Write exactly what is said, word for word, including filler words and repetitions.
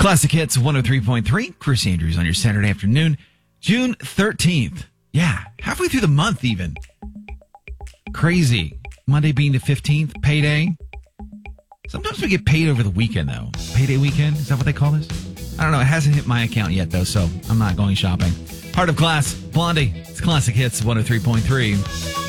Classic Hits one oh three point three. Chris Andrews on your Saturday afternoon, June thirteenth. Yeah, halfway through the month even. Crazy. Monday being the fifteenth, payday. Sometimes we get paid over the weekend, though. Payday weekend? Is that what they call this? I don't know. It hasn't hit my account yet, though, so I'm not going shopping. Heart of Glass, Blondie. It's Classic Hits one oh three point three.